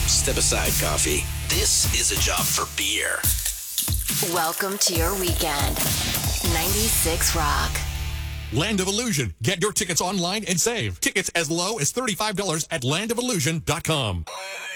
Step aside, coffee. This is a job for beer. Welcome to your weekend. 96 Rock. Land of Illusion. Get your tickets online and save. Tickets as low as $35 at landofillusion.com.